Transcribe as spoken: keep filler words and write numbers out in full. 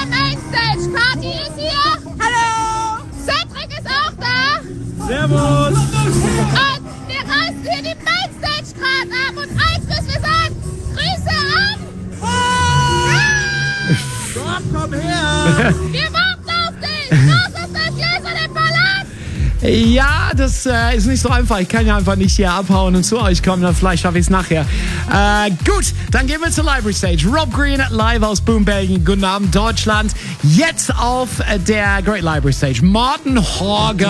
der Mainstage. Kati ist hier. Hallo. Cedric ist auch da. Servus. Und wir reißen hier die Mainstage gerade ab. Und eins müssen wir sagen. Grüße an. Ah! Gott, komm her. Wir warten auf dich. Los aus der Kirche, den Palast. Ja, das äh, ist nicht so einfach. Ich kann ja einfach nicht hier abhauen und zu euch kommen. Dann vielleicht schaffe ich es nachher. Äh, gut, dann gehen wir zur Library Stage. Rob Green live aus Boom, Belgien. Guten Abend, Deutschland. Jetzt auf der Great Library Stage. Martin Horgan.